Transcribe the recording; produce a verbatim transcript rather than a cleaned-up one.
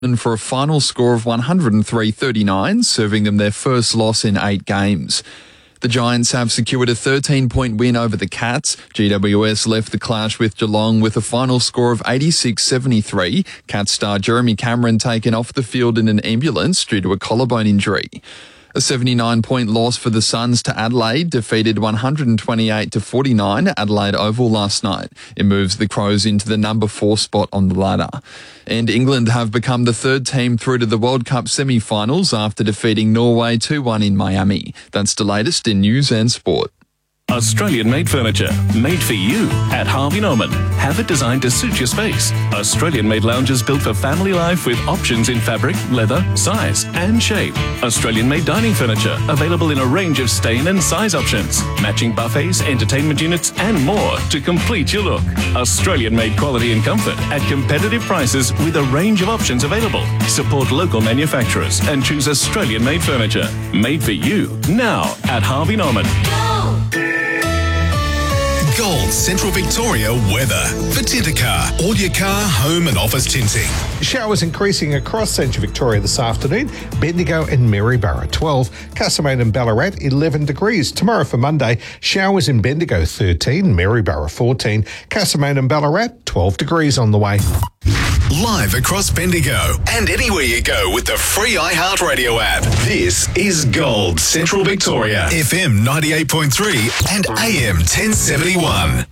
and for a final score of one hundred three thirty-nine, serving them their first loss in eight games. The Giants have secured a thirteen-point win over the Cats. G W S left the clash with Geelong with a final score of eighty-six seventy-three. Cats star Jeremy Cameron taken off the field in an ambulance due to a collarbone injury. A seventy-nine point loss for the Suns to Adelaide defeated one hundred twenty-eight to forty-nine at Adelaide Oval last night. It moves the Crows into the number four spot on the ladder. And England have become the third team through to the World Cup semi-finals after defeating Norway two one in Miami. That's the latest in news and sport. Australian-made furniture, made for you at Harvey Norman. Have it designed to suit your space. Australian-made lounges built for family life with options in fabric, leather, size and shape. Australian-made dining furniture, available in a range of stain and size options. Matching buffets, entertainment units and more to complete your look. Australian-made quality and comfort at competitive prices with a range of options available. Support local manufacturers and choose Australian-made furniture. Made for you now at Harvey Norman. Gold Central Victoria weather. For Tintercar, all your car, home and office tinting. Showers increasing across Central Victoria this afternoon. Bendigo and Maryborough twelve. Castlemaine and Ballarat eleven degrees. Tomorrow for Monday, showers in Bendigo thirteen, Maryborough fourteen. Castlemaine and Ballarat twelve degrees on the way. Live across Bendigo and anywhere you go with the free iHeartRadio app. This is Gold Central Victoria. F M ninety-eight point three and A M ten seventy-one.